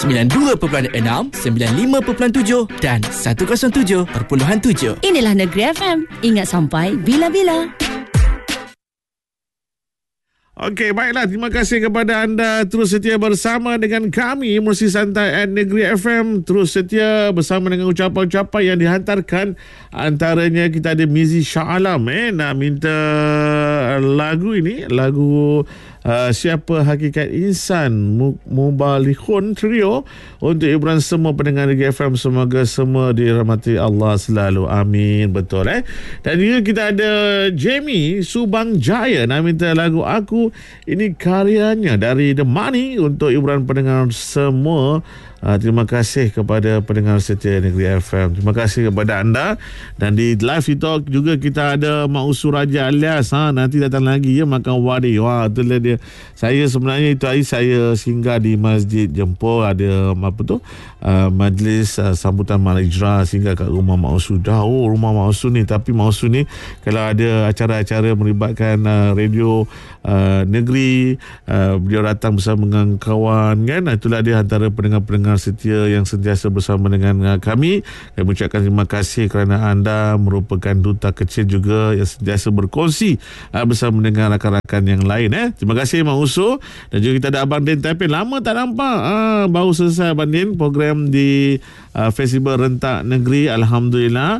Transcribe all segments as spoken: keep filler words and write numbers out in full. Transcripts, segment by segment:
sembilan dua perpuluhan enam, sembilan lima perpuluhan tujuh dan seratus tujuh perpuluhan tujuh. Inilah Negeri F M. Ingat sampai bila-bila. Okey, baiklah. Terima kasih kepada anda terus setia bersama dengan kami Musi Santai at Negeri F M. Terus setia bersama dengan ucapan-ucapan yang dihantarkan. Antaranya kita ada Mizi Shah Alam eh, nak minta lagu ini, lagu uh, Siapa Hakikat Insan Mubalighun Trio untuk hiburan semua pendengar Negeri F M. Semoga semua dirahmati Allah selalu. Amin. Betul eh. Dan juga kita ada Jamie Subang Jaya nak minta lagu Aku. Ini karyanya dari The Money untuk hiburan pendengar semua. Uh, terima kasih kepada pendengar setia Negeri F M. Terima kasih kepada anda. Dan di live talk juga kita ada Mak Usu Raja alias ha, nanti datang lagi ya makan wadi. Wah, itulah dia. Saya sebenarnya itu hari saya singgah di Masjid Jempol, ada apa tu uh, majlis uh, sambutan Malam Ijra, singgah kat rumah Mak Usu. Dah oh rumah Mak Usu ni, tapi Mak Usu ni kalau ada acara-acara melibatkan uh, radio uh, negeri, uh, beliau datang bersama dengan kawan kan. Itulah dia antara pendengar-pendengar setia yang sentiasa bersama dengan uh, kami. Kami ucapkan terima kasih kerana anda merupakan duta kecil juga yang sentiasa berkongsi uh, bersama dengan rakan-rakan yang lain eh. Terima kasih Mak Usu. Dan juga kita ada Abang Din Taipin, lama tak nampak. uh, baru selesai Abang Din program di uh, Festival Rentak Negeri, alhamdulillah.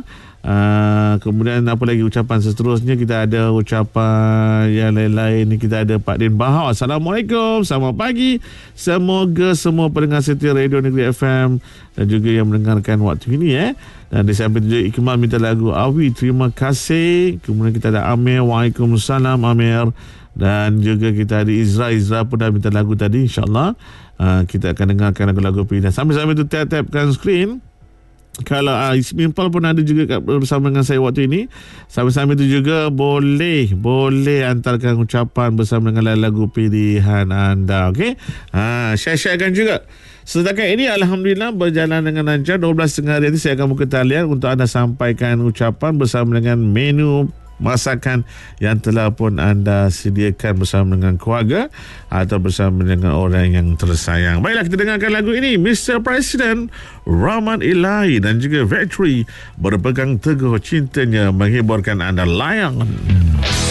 Uh, kemudian apa lagi ucapan seterusnya, kita ada ucapan yang lain-lain ni. Kita ada Pak Din Bahar, Assalamualaikum, selamat pagi, semoga semua pendengar setia Radio Negeri F M dan juga yang mendengarkan waktu ini eh. Dan di samping tu Iqmal minta lagu Awi, terima kasih. Kemudian kita ada Amir, Waalaikumsalam Amir. Dan juga kita ada Izra, Izra pun dah minta lagu tadi. InsyaAllah uh, kita akan dengarkan lagu-lagu pilihan. Sambil-sambil tu tap-tapkan skrin. Kalau uh, Ismimpal pun ada juga bersama dengan saya waktu ini. Sambil-sambil itu juga boleh Boleh hantarkan ucapan bersama dengan lagu pilihan anda. Okey, ha, share-sharekan juga. Setakat ini alhamdulillah berjalan dengan lancar. dua belas tiga puluh hari nanti saya akan buka talian untuk anda sampaikan ucapan bersama dengan menu masakan yang telah pun anda sediakan bersama dengan keluarga atau bersama dengan orang yang tersayang. Baiklah, kita dengarkan lagu ini, Mister President, Rahman Ilahi dan juga Victory berpegang teguh cintanya menghiburkan anda. Layangan.